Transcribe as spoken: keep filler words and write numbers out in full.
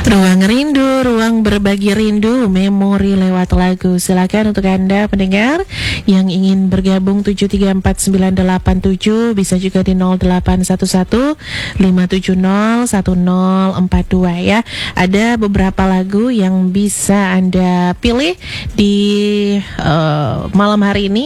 Ruang rindu, ruang berbagi rindu, memori lewat lagu. Silakan untuk Anda pendengar yang ingin bergabung tujuh tiga empat sembilan delapan tujuh, bisa juga di nol delapan satu satu lima tujuh nol satu nol empat dua ya. Ada beberapa lagu yang bisa Anda pilih di uh, malam hari ini.